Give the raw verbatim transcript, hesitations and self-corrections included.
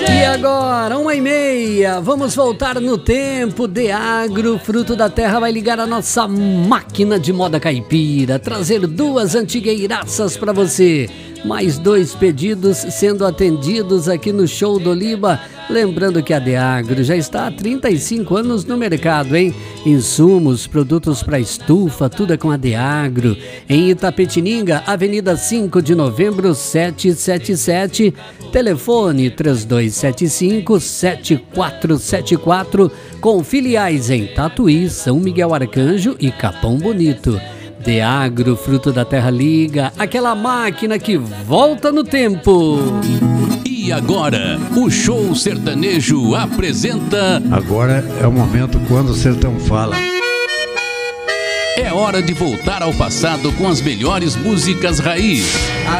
E agora, uma e meia, vamos voltar no tempo. Deagro, fruto da terra, vai ligar a nossa máquina de moda caipira, trazer duas antigueiraças para você. Mais dois pedidos sendo atendidos aqui no Show do Liba. Lembrando que a Deagro já está há trinta e cinco anos no mercado, hein? Insumos, produtos para estufa, tudo é com a Deagro. Em Itapetininga, Avenida cinco de Novembro, setecentos e setenta e sete. Telefone três dois sete cinco, sete quatro sete quatro. Com filiais em Tatuí, São Miguel Arcanjo e Capão Bonito. Deagro, fruto da terra, liga aquela máquina que volta no tempo. E agora, o Show Sertanejo apresenta... Agora é o momento quando o sertão fala. É hora de voltar ao passado com as melhores músicas raiz.